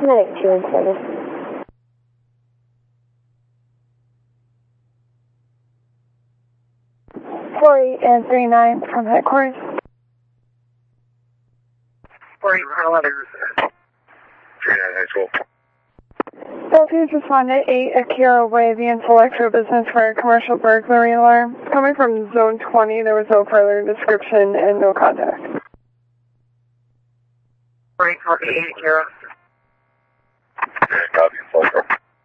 Medic 207. 48 and 39 from headquarters. 48 11. 39 high school. Please respond at 8 Akira Way, the Intellectual Business for a commercial burglary alarm. Coming from Zone 20, there was no further description and no contact. 48 Akira. Okay.